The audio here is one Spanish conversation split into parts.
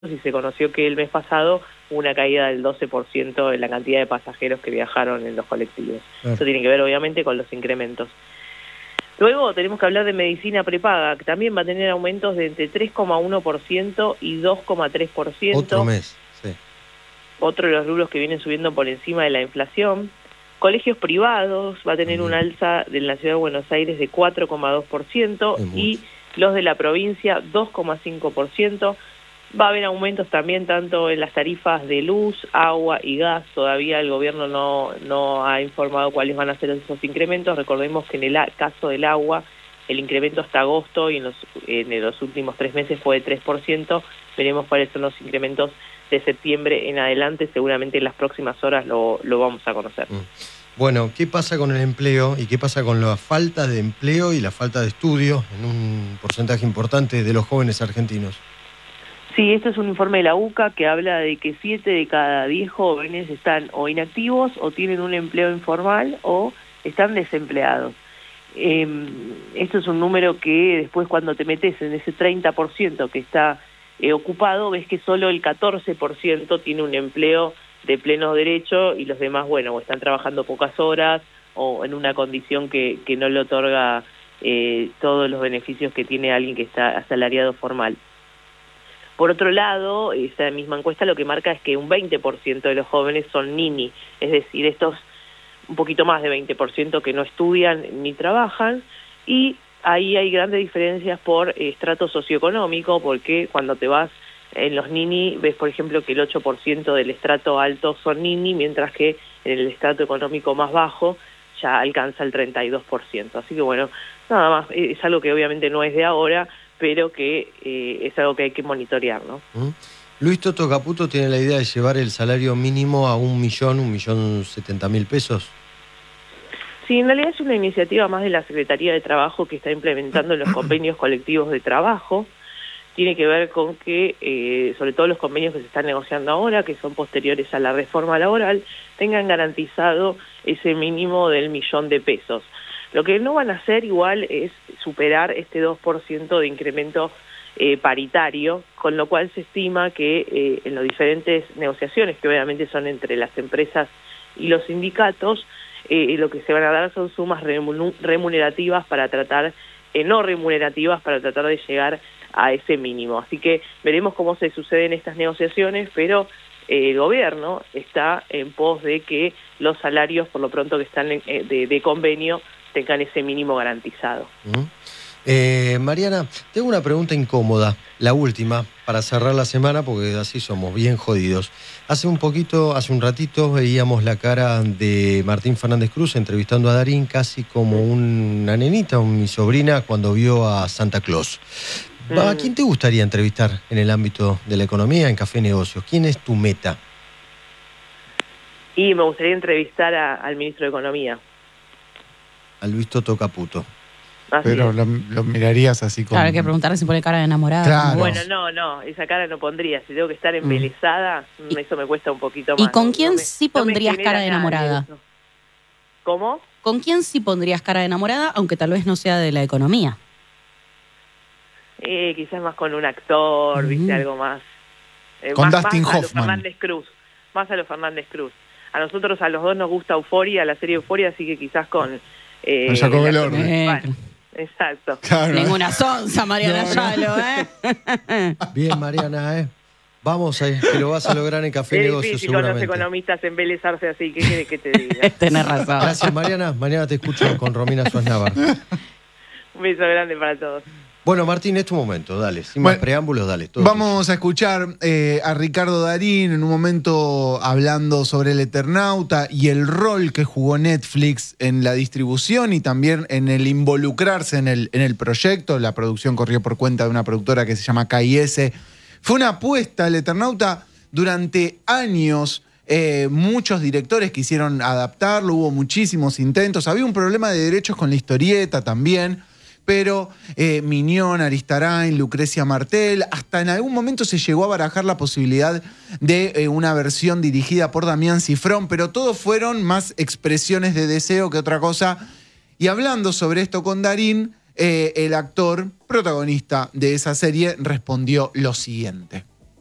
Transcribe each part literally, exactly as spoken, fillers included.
y se conoció que el mes pasado hubo una caída del doce por ciento en la cantidad de pasajeros que viajaron en los colectivos. Claro. Eso tiene que ver obviamente con los incrementos. Luego tenemos que hablar de medicina prepaga, que también va a tener aumentos de entre tres coma uno por ciento y dos coma tres por ciento. Otro mes, sí. Otro de los rubros que vienen subiendo por encima de la inflación. Colegios privados va a tener Bien. un alza de la Ciudad de Buenos Aires de cuatro coma dos por ciento y los de la provincia dos coma cinco por ciento. Va a haber aumentos también tanto en las tarifas de luz, agua y gas. Todavía el gobierno no, no ha informado cuáles van a ser esos incrementos. Recordemos que en el caso del agua, el incremento hasta agosto y en los, en los últimos tres meses fue de tres por ciento. Veremos cuáles son los incrementos de septiembre en adelante. Seguramente en las próximas horas lo, lo vamos a conocer. Bueno, ¿qué pasa con el empleo y qué pasa con la falta de empleo y la falta de estudio en un porcentaje importante de los jóvenes argentinos? Sí, este es un informe de la U C A que habla de que siete de cada diez jóvenes están o inactivos o tienen un empleo informal o están desempleados. Eh, esto es un número que después cuando te metes en ese treinta por ciento que está eh, ocupado, ves que solo el catorce por ciento tiene un empleo de pleno derecho y los demás, bueno, o están trabajando pocas horas o en una condición que, que no le otorga eh, todos los beneficios que tiene alguien que está asalariado formal. Por otro lado, esa misma encuesta lo que marca es que un veinte por ciento de los jóvenes son nini, es decir, estos un poquito más de veinte por ciento que no estudian ni trabajan, y ahí hay grandes diferencias por estrato socioeconómico, porque cuando te vas en los nini, ves por ejemplo que el ocho por ciento del estrato alto son nini, mientras que en el estrato económico más bajo ya alcanza el treinta y dos por ciento. Así que bueno, nada más, es algo que obviamente no es de ahora, pero que eh, es algo que hay que monitorear, ¿no? ¿Mm? Luis Toto Caputo tiene la idea de llevar el salario mínimo a un millón, un millón setenta mil pesos. Sí, en realidad es una iniciativa más de la Secretaría de Trabajo que está implementando los convenios colectivos de trabajo. Tiene que ver con que, eh, sobre todo los convenios que se están negociando ahora, que son posteriores a la reforma laboral, tengan garantizado ese mínimo del millón de pesos. Lo que no van a hacer igual es superar este dos por ciento de incremento eh, paritario, con lo cual se estima que eh, en las diferentes negociaciones, que obviamente son entre las empresas y los sindicatos, eh, lo que se van a dar son sumas remunerativas para tratar, eh, no remunerativas, para tratar de llegar a ese mínimo. Así que veremos cómo se suceden estas negociaciones, pero eh, el gobierno está en pos de que los salarios, por lo pronto que están en, eh, de, de convenio, tengan ese mínimo garantizado. Uh-huh. eh, Mariana, tengo una pregunta incómoda, la última, para cerrar la semana, porque así somos bien jodidos. Hace un poquito, hace un ratito, veíamos la cara de Martín Fernández Cruz entrevistando a Darín, casi como una nenita, mi sobrina, cuando vio a Santa Claus. ¿A quién te gustaría entrevistar en el ámbito de la economía, en Café Negocios? ¿Quién es tu meta? Y me gustaría entrevistar a, al ministro de Economía. A Luis Toto Caputo. Así Pero lo, lo mirarías así como... Claro, hay que preguntarle si pone cara de enamorada. Claro. Bueno, no, no, esa cara no pondría. Si tengo que estar embelesada, mm. eso me cuesta un poquito más. ¿Y con ¿no? quién no me, sí pondrías no cara de enamorada? Nada, ¿Cómo? ¿Con quién sí pondrías cara de enamorada, aunque tal vez no sea de la economía? Eh, quizás más con un actor, mm. viste, algo más. Eh, con más, Dustin más Hoffman. A los Fernández Cruz. Más a los Fernández Cruz. A nosotros, a los dos, nos gusta Euforia, la serie Euforia, así que quizás con... Eh, con Jacob Elordi. Bueno, exacto. Claro. Ninguna sonza, Mariana no, Yalo, ¿eh? Bien, Mariana, ¿eh? Vamos, eh, que lo vas a lograr en Café Negocios, seguramente. Es difícil con los economistas embelezarse así, ¿qué quieres que te diga? Tenés razón. Gracias, Mariana. Mañana te escucho con Romina Suárez. Un beso grande para todos. Bueno, Martín, es tu momento, dale. Sin bueno, más preámbulos, dale. Todo vamos tuyo. a escuchar eh, a Ricardo Darín en un momento hablando sobre El Eternauta y el rol que jugó Netflix en la distribución y también en el involucrarse en el, en el proyecto. La producción corrió por cuenta de una productora que se llama K I S. Fue una apuesta, El Eternauta, durante años. Eh, muchos directores quisieron adaptarlo, hubo muchísimos intentos. Había un problema de derechos con la historieta también. Pero eh, Miñón, Aristarain, Lucrecia Martel, hasta en algún momento se llegó a barajar la posibilidad de eh, una versión dirigida por Damián Cifrón, pero todo fueron más expresiones de deseo que otra cosa. Y hablando sobre esto con Darín, eh, el actor protagonista de esa serie respondió lo siguiente.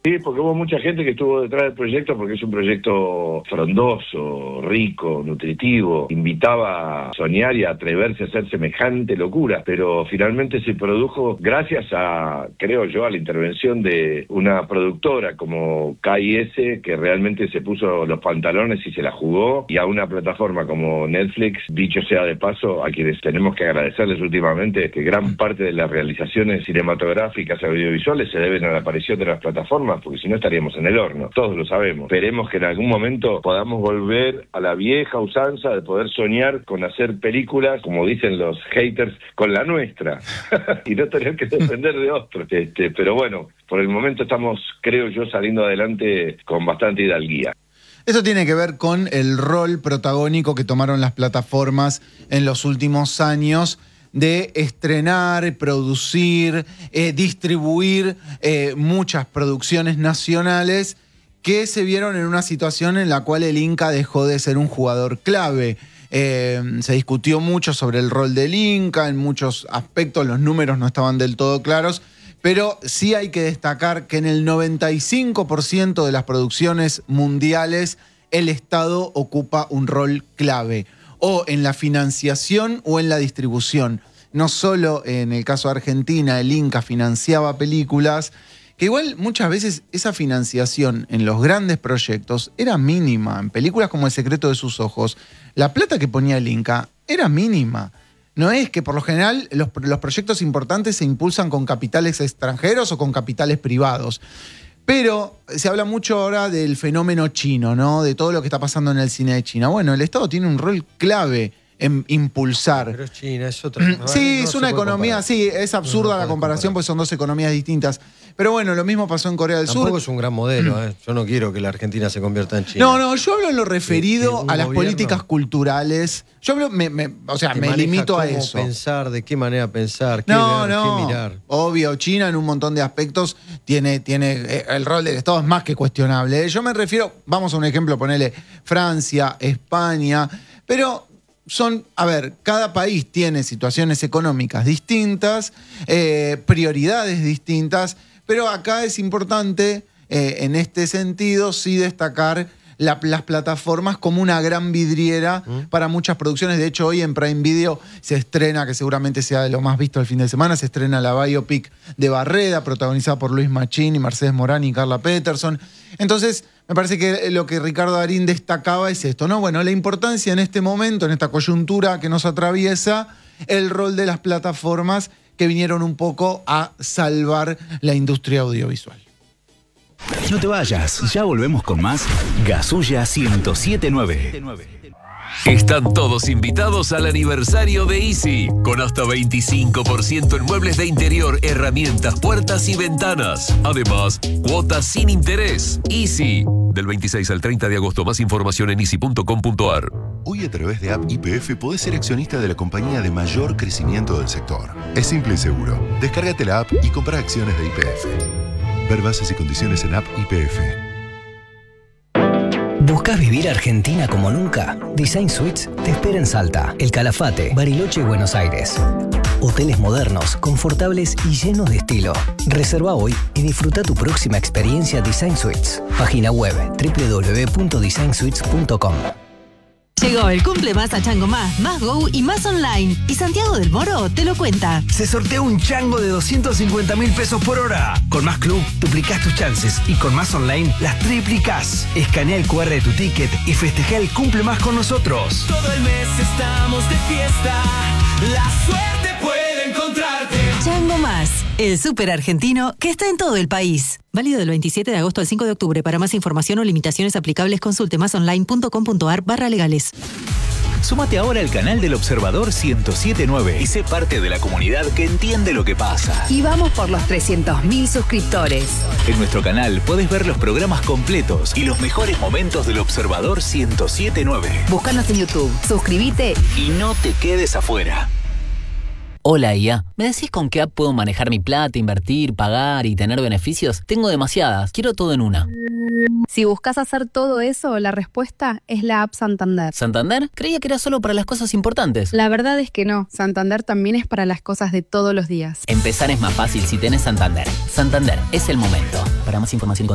Sí, porque hubo mucha gente que estuvo detrás del proyecto porque es un proyecto frondoso, rico, nutritivo, invitaba a soñar y a atreverse a hacer semejante locura, pero finalmente se produjo gracias a, creo yo, a la intervención de una productora como K I S, que realmente se puso los pantalones y se la jugó, y a una plataforma como Netflix, dicho sea de paso, a quienes tenemos que agradecerles últimamente que gran parte de las realizaciones cinematográficas, audiovisuales, se deben a la aparición de las plataformas, porque si no estaríamos en el horno, todos lo sabemos. Esperemos que en algún momento podamos volver a la vieja usanza de poder soñar con hacer películas, como dicen los haters, con la nuestra, y no tener que depender de otros. Este, pero bueno, por el momento estamos, creo yo, saliendo adelante con bastante hidalguía. Eso tiene que ver con el rol protagónico que tomaron las plataformas en los últimos años, de estrenar, producir, eh, distribuir eh, muchas producciones nacionales que se vieron en una situación en la cual el Inca dejó de ser un jugador clave. Eh, se discutió mucho sobre el rol del Inca, en muchos aspectos los números no estaban del todo claros, pero sí hay que destacar que en el noventa y cinco por ciento de las producciones mundiales el Estado ocupa un rol clave, o en la financiación o en la distribución. No solo en el caso de Argentina, el Inca financiaba películas, que igual muchas veces esa financiación en los grandes proyectos era mínima. En películas como El secreto de sus ojos, la plata que ponía el Inca era mínima. No es que por lo general los, los proyectos importantes se impulsan con capitales extranjeros o con capitales privados. Pero se habla mucho ahora del fenómeno chino, ¿no? De todo lo que está pasando en el cine de China. Bueno, el Estado tiene un rol clave en impulsar. Pero China es otra. Sí, no es una economía, sí, es absurda no, no la comparación comparar. Porque son dos economías distintas. Pero bueno, lo mismo pasó en Corea del Tampoco Sur. Tampoco es un gran modelo, ¿eh? Yo no quiero que la Argentina se convierta en China. No, no, yo hablo en lo referido sí, a las gobierno, políticas culturales. Yo hablo, me, me, o sea, me limito a eso. Pensar, de qué manera pensar, qué no, ver, no. qué mirar. Obvio, China en un montón de aspectos tiene, tiene el rol del Estado es más que cuestionable. Yo me refiero, vamos a un ejemplo, ponele Francia, España, pero son, a ver, cada país tiene situaciones económicas distintas, eh, prioridades distintas, pero acá es importante, eh, en este sentido, sí destacar la, las plataformas como una gran vidriera ¿Mm? para muchas producciones. De hecho, hoy en Prime Video se estrena, que seguramente sea de lo más visto el fin de semana, se estrena la biopic de Barreda, protagonizada por Luis Machín y Mercedes Morán y Carla Peterson. Entonces, me parece que lo que Ricardo Darín destacaba es esto, ¿no? Bueno, la importancia en este momento, en esta coyuntura que nos atraviesa, el rol de las plataformas que vinieron un poco a salvar la industria audiovisual. No te vayas, ya volvemos con más Gasulla ciento siete punto nueve. Están todos invitados al aniversario de Easy, con hasta veinticinco por ciento en muebles de interior, herramientas, puertas y ventanas. Además, cuotas sin interés. Easy, del veintiséis al treinta de agosto. Más información en easy punto com punto a r. Hoy a través de App Y P F podés ser accionista de la compañía de mayor crecimiento del sector. Es simple y seguro. Descárgate la app y compra acciones de Y P F. Ver bases y condiciones en App Y P F. ¿Buscas vivir Argentina como nunca? Design Suites te espera en Salta, El Calafate, Bariloche y Buenos Aires. Hoteles modernos, confortables y llenos de estilo. Reserva hoy y disfruta tu próxima experiencia Design Suites. Página web doble u doble u doble u punto design suites punto com. Llegó el cumple más a Chango Más, Más Go y Más Online. Y Santiago del Moro te lo cuenta. Se sortea un chango de doscientos cincuenta mil pesos por hora. Con Más Club duplicás tus chances y con Más Online las triplicás. Escanea el cu erre de tu ticket y festeja el cumple más con nosotros. Todo el mes estamos de fiesta. La suerte puede encontrarte. Chango Más, el súper argentino que está en todo el país. Válido del veintisiete de agosto al cinco de octubre. Para más información o limitaciones aplicables, consulte más online punto com punto a r barra legales. Súmate ahora al canal del Observador ciento siete punto nueve y sé parte de la comunidad que entiende lo que pasa. Y vamos por los trescientos mil suscriptores. En nuestro canal podés ver los programas completos y los mejores momentos del Observador ciento siete punto nueve. Búscanos en YouTube, suscríbete y no te quedes afuera. Hola I A, ¿me decís con qué app puedo manejar mi plata, invertir, pagar y tener beneficios? Tengo demasiadas, quiero todo en una. Si buscas hacer todo eso, la respuesta es la app Santander. ¿Santander? Creía que era solo para las cosas importantes. La verdad es que no, Santander también es para las cosas de todos los días. Empezar es más fácil si tenés Santander. Santander, es el momento. Para más información